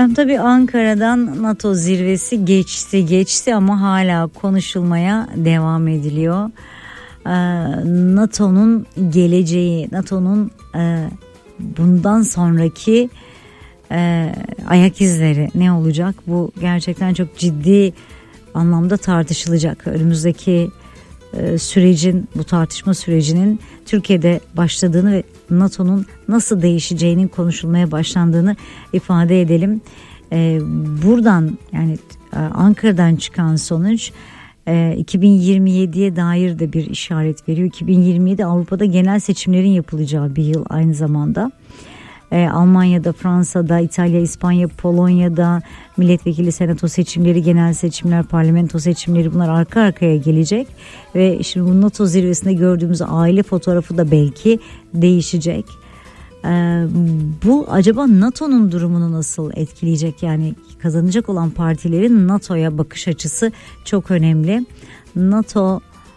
Tabii Ankara'dan NATO zirvesi geçti ama hala konuşulmaya devam ediliyor. NATO'nun geleceği, NATO'nun bundan sonraki ayak izleri ne olacak? Bu gerçekten çok ciddi anlamda tartışılacak. Önümüzdeki sürecin, bu tartışma sürecinin Türkiye'de başladığını ve NATO'nun nasıl değişeceğinin konuşulmaya başlandığını ifade edelim. Buradan, yani Ankara'dan çıkan sonuç 2027'ye dair de bir işaret veriyor. 2027 Avrupa'da genel seçimlerin yapılacağı bir yıl aynı zamanda. Almanya'da, Fransa'da, İtalya, İspanya, Polonya'da milletvekili, senato seçimleri, genel seçimler, parlamento seçimleri, bunlar arka arkaya gelecek. Ve şimdi bu NATO zirvesinde gördüğümüz aile fotoğrafı da belki değişecek. Bu acaba NATO'nun durumunu nasıl etkileyecek? Yani kazanacak olan partilerin NATO'ya bakış açısı çok önemli. NATO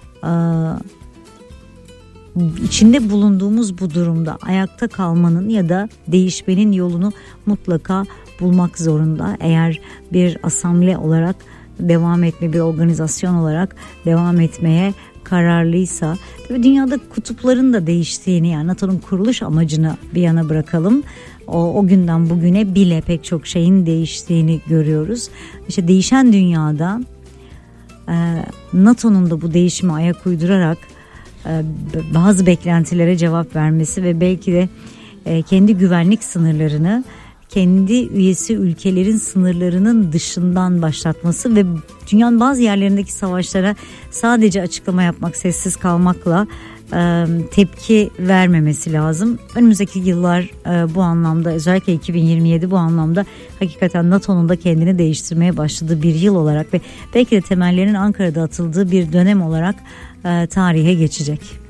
içinde bulunduğumuz bu durumda ayakta kalmanın ya da değişmenin yolunu mutlaka bulmak zorunda. Eğer bir asamble olarak devam etme, bir organizasyon olarak devam etmeye kararlıysa, tabii dünyada kutupların da değiştiğini, yani NATO'nun kuruluş amacını bir yana bırakalım, o günden bugüne bile pek çok şeyin değiştiğini görüyoruz. İşte değişen dünyada NATO'nun da bu değişime ayak uydurarak bazı beklentilere cevap vermesi ve belki de kendi güvenlik sınırlarını kendi üyesi ülkelerin sınırlarının dışından başlatması ve dünyanın bazı yerlerindeki savaşlara sadece açıklama yapmak, sessiz kalmakla tepki vermemesi lazım. Önümüzdeki yıllar bu anlamda, özellikle 2027 bu anlamda hakikaten NATO'nun da kendini değiştirmeye başladığı bir yıl olarak ve belki de temellerinin Ankara'da atıldığı bir dönem olarak tarihe geçecek.